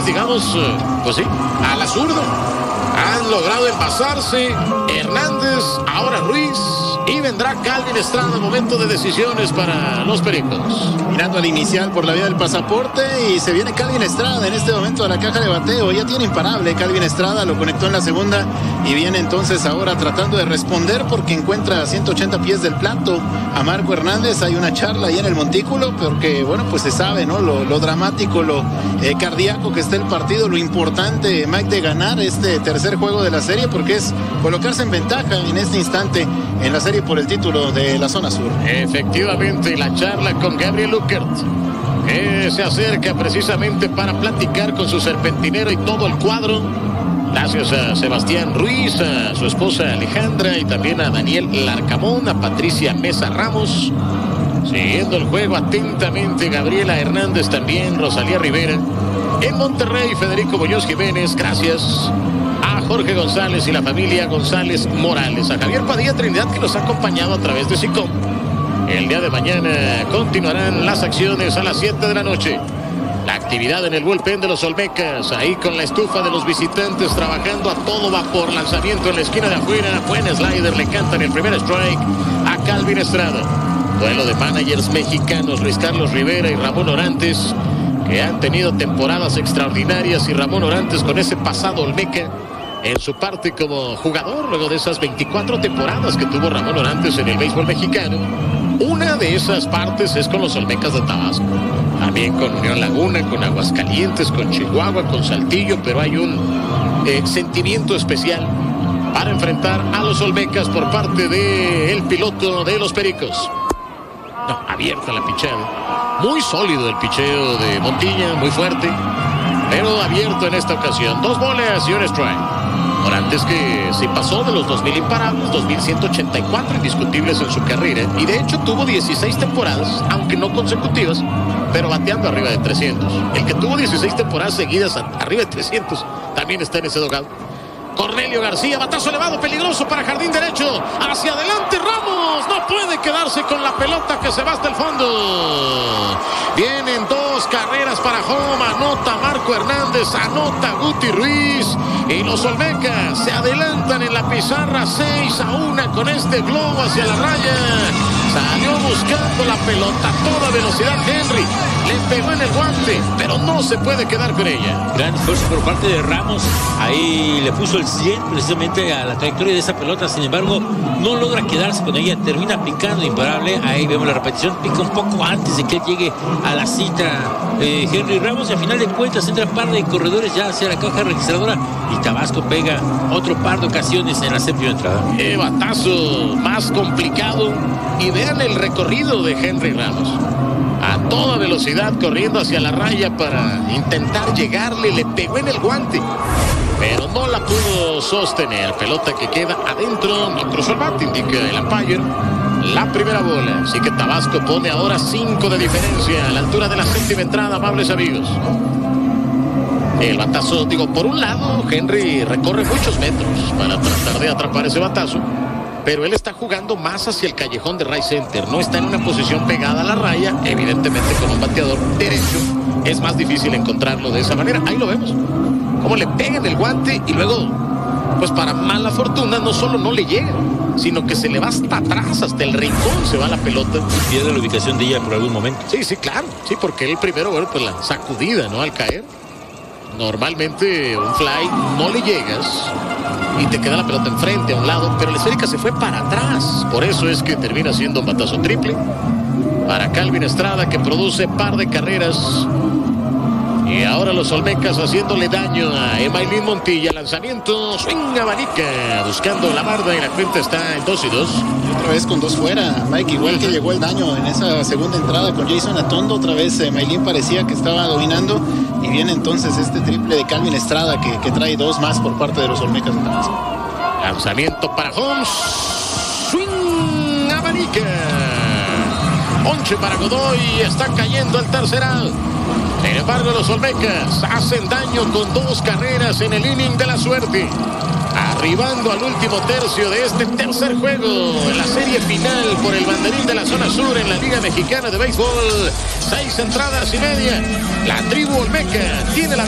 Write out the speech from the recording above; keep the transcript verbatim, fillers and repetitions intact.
digamos, pues sí, a la zurda. Han logrado envasarse Hernández, ahora Ruiz, y vendrá Calvin Estrada. Momento de decisiones para los Pericos. Mirando al inicial por la vía del pasaporte y se viene Calvin Estrada en este momento a la caja de bateo. Ya tiene imparable Calvin Estrada, lo conectó en la segunda y viene entonces ahora tratando de responder porque encuentra a ciento ochenta pies del plato a Marco Hernández. Hay una charla ahí en el montículo porque, bueno, pues se sabe, ¿no? Lo, lo dramático, lo eh, cardíaco que está el partido, lo importante, Mike, de ganar este tercer juego de la serie porque es colocarse en ventaja en este instante en la serie por el título de la zona sur. Efectivamente, la charla con Gabriel Luckert, que se acerca precisamente para platicar con su serpentinero y todo el cuadro. Gracias a Sebastián Ruiz, a su esposa Alejandra y también a Daniel Larcamón, a Patricia Mesa Ramos. Siguiendo el juego atentamente, Gabriela Hernández también, Rosalía Rivera. En Monterrey, Federico Muñoz Jiménez, gracias a Jorge González y la familia González Morales, a Javier Padilla Trinidad, que nos ha acompañado a través de SICOM. El día de mañana continuarán las acciones a las siete de la noche. La actividad en el bullpen de los Olmecas, ahí con la estufa de los visitantes trabajando a todo vapor. Lanzamiento en la esquina de afuera, buen slider, le cantan el primer strike a Calvin Estrada. Duelo de managers mexicanos, Luis Carlos Rivera y Ramón Orantes, que han tenido temporadas extraordinarias, y Ramón Orantes con ese pasado Olmeca en su parte como jugador, luego de esas veinticuatro temporadas que tuvo Ramón Orantes en el béisbol mexicano. Una de esas partes es con los Olmecas de Tabasco, también con Unión Laguna, con Aguascalientes, con Chihuahua, con Saltillo, pero hay un eh, sentimiento especial para enfrentar a los Olmecas por parte del piloto de los Pericos. No, abierta la pichada. Muy sólido el picheo de Montilla, muy fuerte, pero abierto en esta ocasión. Dos bolas y un strike. Orantes, que se pasó de los dos mil imparables, dos mil ciento ochenta y cuatro indiscutibles en su carrera, y de hecho tuvo dieciséis temporadas, aunque no consecutivas, pero bateando arriba de trescientos. El que tuvo dieciséis temporadas seguidas arriba de trescientos también está en ese dogado. Cornelio García, batazo elevado, peligroso para jardín derecho, hacia adelante Ramos, no puede quedarse con la pelota que se va hasta el fondo. Vienen dos carreras para home, anota Marco Hernández, anota Guti Ruiz, y los Olmecas se adelantan en la pizarra seis a uno con este globo hacia la raya. Salió buscando la pelota a toda velocidad Henry, le pegó en el guante, pero no se puede quedar con ella. Gran esfuerzo por parte de Ramos, ahí le puso el cien precisamente a la trayectoria de esa pelota, sin embargo no logra quedarse con ella, termina picando imparable. Ahí vemos la repetición, pica un poco antes de que él llegue a la cita eh, Henry Ramos, y al final de cuentas entra par de corredores ya hacia la caja registradora y Tabasco pega otro par de ocasiones en la séptima entrada. Qué batazo más complicado, y vean el recorrido de Henry Ramos, a toda velocidad corriendo hacia la raya para intentar llegarle, le pegó en el guante, pero no la pudo sostener. Pelota que queda adentro, no cruzó el bate, indica el umpire. La primera bola, así que Tabasco pone ahora cinco de diferencia a la altura de la séptima entrada, amables amigos. El batazo, digo, por un lado, Henry recorre muchos metros para tratar de atrapar ese batazo, pero él está jugando más hacia el callejón de right center, no está en una posición pegada a la raya. Evidentemente con un bateador derecho es más difícil encontrarlo de esa manera. Ahí lo vemos, cómo le pega en el guante, y luego, pues para mala fortuna, no solo no le llega, sino que se le va hasta atrás, hasta el rincón se va la pelota. Y pierde la ubicación de ella por algún momento. Sí, sí, claro, sí, porque él primero, bueno, pues la sacudida, ¿no? Al caer, normalmente un fly no le llegas y te queda la pelota enfrente, a un lado, pero la esférica se fue para atrás. Por eso es que termina siendo un batazo triple para Calvin Estrada, que produce par de carreras. Y ahora los Olmecas haciéndole daño a Emailín Montilla. Lanzamiento, swing, abanica, buscando la barda, y la cuenta está en dos y dos. Y otra vez con dos fuera, Mike, igual que llegó el daño en esa segunda entrada con Jason Atondo. Otra vez Emailín parecía que estaba dominando, y viene entonces este triple de Calvin Estrada que, que trae dos más por parte de los Olmecas de Tabasco. Lanzamiento para Holmes, swing, abanica, onche para Godoy, está cayendo el tercer out. Sin embargo, los Olmecas hacen daño con dos carreras en el inning de la suerte, arribando al último tercio de este tercer juego en la serie final por el banderín de la zona sur en la Liga Mexicana de Béisbol. Seis entradas y media. La tribu Olmeca tiene la